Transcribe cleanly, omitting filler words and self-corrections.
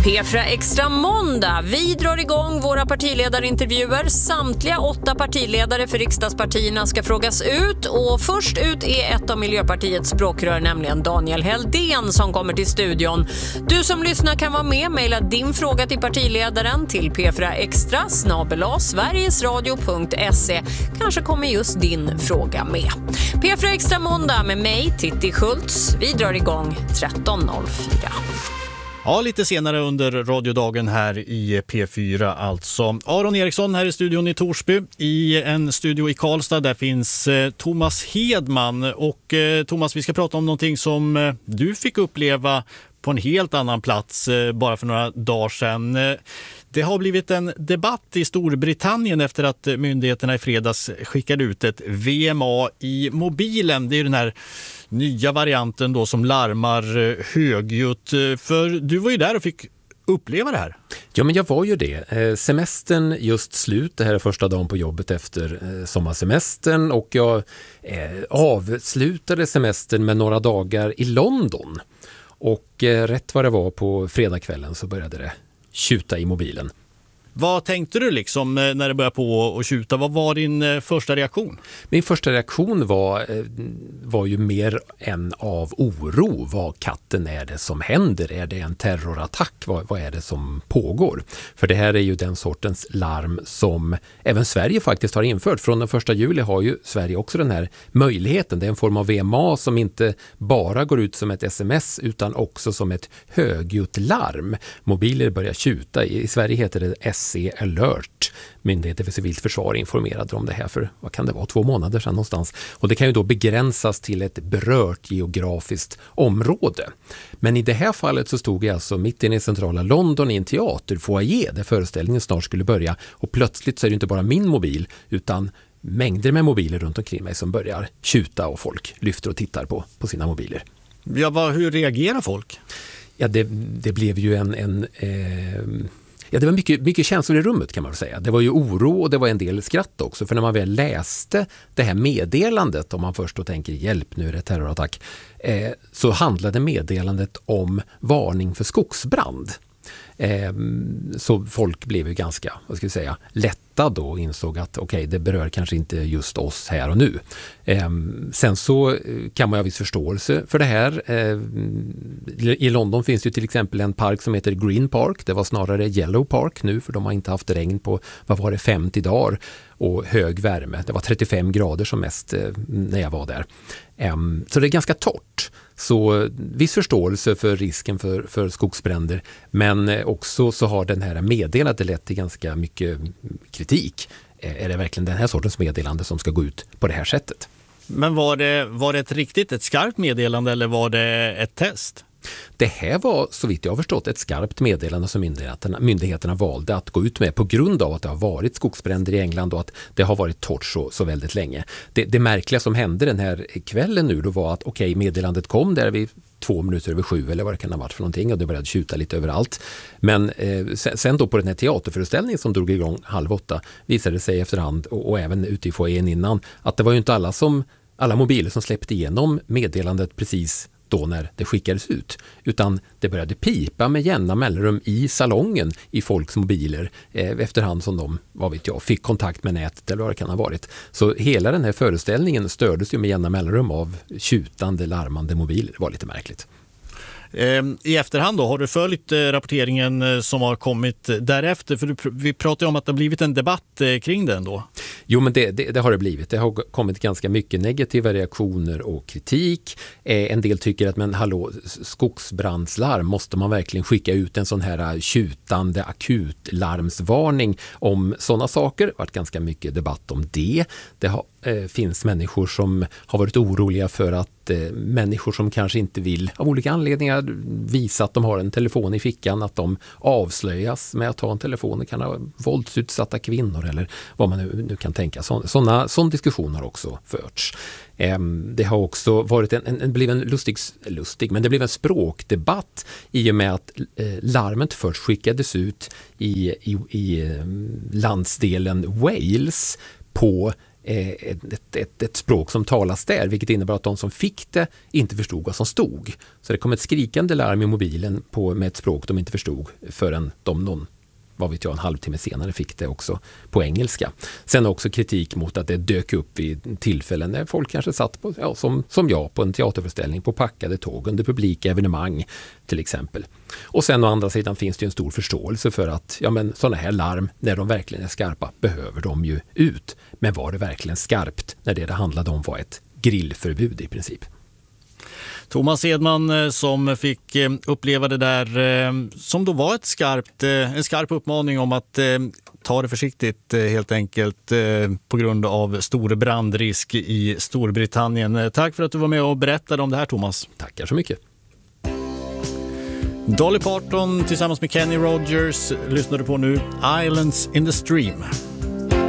P4 Extra måndag. Vi drar igång våra partiledarintervjuer. Samtliga 8 partiledare för riksdagspartierna ska frågas ut. Och först ut är ett av Miljöpartiets språkrör, nämligen Daniel Heldén, som kommer till studion. Du som lyssnar kan vara med. Maila din fråga till partiledaren till p4extra@sverigesradio.se. Kanske kommer just din fråga med. P4 Extra måndag med mig, Titti Schultz. Vi drar igång 13.04. Ja, lite senare under radiodagen här i P4 alltså. Aron Eriksson här i studion i Torsby. I en studio i Karlstad där finns Thomas Hedman. Och Thomas, vi ska prata om någonting som du fick uppleva på en helt annan plats bara för några dagar sedan. Det har blivit en debatt i Storbritannien efter att myndigheterna i fredags skickade ut ett VMA i mobilen. Det är den här nya varianten då som larmar högljutt. För du var ju där och fick uppleva det här. Ja, men jag var ju det. Semestern just slut, det här är första dagen på jobbet efter sommarsemestern, och jag avslutade semestern med några dagar i London. Och rätt vad det var på fredagskvällen så började det tjuta i mobilen. Vad tänkte du liksom när det började på att tjuta? Vad var din första reaktion? Min första reaktion var ju mer en av oro. Vad katten är det som händer? Är det en terrorattack? Vad är det som pågår? För det här är ju den sortens larm som även Sverige faktiskt har infört. Från den 1 juli har ju Sverige också den här möjligheten. Det är en form av VMA som inte bara går ut som ett sms utan också som ett högljutt larm. Mobiler börjar tjuta. I Sverige heter det SC Alert. Myndigheter för civilt försvar informerade om det här för, vad kan det vara, 2 månader sedan någonstans. Och det kan ju då begränsas till ett berört geografiskt område. Men i det här fallet så stod jag alltså mitt inne i centrala London i en teaterfoyer där föreställningen snart skulle börja. Och plötsligt så är det inte bara min mobil utan mängder med mobiler runt omkring mig som börjar tjuta och folk lyfter och tittar på sina mobiler. Ja, hur reagerar folk? Ja, det blev ju det var mycket känslor i rummet kan man väl säga. Det var ju oro och det var en del skratt också. För när man väl läste det här meddelandet, om man först då tänker hjälp, nu är det terrorattack, så handlade meddelandet om varning för skogsbrand. Så folk blev ju ganska, lättad och insåg att det berör kanske inte just oss här och nu. Sen så kan man ha viss förståelse för det här. I London finns ju till exempel en park som heter Green Park. Det var snarare Yellow Park nu, för de har inte haft regn på, 50 dagar och hög värme. Det var 35 grader som mest när jag var där. Så det är ganska torrt. Så viss förståelse för risken för skogsbränder, men också så har den här meddelandet lett till ganska mycket kritik. Är det verkligen den här sortens meddelande som ska gå ut på det här sättet? Men var det ett skarpt meddelande eller var det ett test? Det här var, så vitt jag har förstått, ett skarpt meddelande som myndigheterna valde att gå ut med på grund av att det har varit skogsbränder i England och att det har varit torrt så väldigt länge. Det märkliga som hände den här kvällen nu då var att meddelandet kom där vid 7:02 eller vad det kan ha varit för någonting, och det började tjuta lite överallt. Men sen då på den här teaterföreställningen som drog igång 7:30 visade det sig efterhand, och även ute i foajén innan, att det var ju inte alla mobiler som släppte igenom meddelandet precis då när det skickades ut, utan det började pipa med jämna mellanrum i salongen i folks mobiler efterhand som de, fick kontakt med nätet eller vad det kan ha varit. Så hela den här föreställningen stördes ju med jämna mellanrum av tjutande, larmande mobiler. Det var lite märkligt. I efterhand då, har du följt rapporteringen som har kommit därefter? För vi pratade om att det har blivit en debatt kring den då. Jo, men det har det blivit. Det har kommit ganska mycket negativa reaktioner och kritik. En del tycker att skogsbrandslarm, måste man verkligen skicka ut en sån här tjutande akutlarmsvarning om sådana saker? Det har varit ganska mycket debatt om det. Finns människor som har varit oroliga för att människor som kanske inte vill av olika anledningar visa att de har en telefon i fickan, att de avslöjas med att ta en telefon. Det kan ha våldsutsatta kvinnor eller vad man nu kan tänka. Sån diskussion har också förts. Det har också varit en lustig, men det blev en språkdebatt i och med att larmet först skickades ut i landsdelen Wales på ett språk som talas där, vilket innebär att de som fick det inte förstod vad som stod. Så det kom ett skrikande larm i mobilen med ett språk de inte förstod förrän en halvtimme senare fick det också på engelska. Sen också kritik mot att det dök upp vid tillfällen när folk kanske satt på, som jag på en teaterföreställning på packade tåg under publika evenemang till exempel. Och sen å andra sidan finns det en stor förståelse för att sådana här larm, när de verkligen är skarpa, behöver de ju ut. Men var det verkligen skarpt när det handlade om var ett grillförbud i princip? Thomas Hedman som fick uppleva det där som då var en skarp uppmaning om att ta det försiktigt helt enkelt på grund av stor brandrisk i Storbritannien. Tack för att du var med och berättade om det här, Thomas. Tackar så mycket. Dolly Parton tillsammans med Kenny Rogers lyssnar du på nu, Islands in the Stream.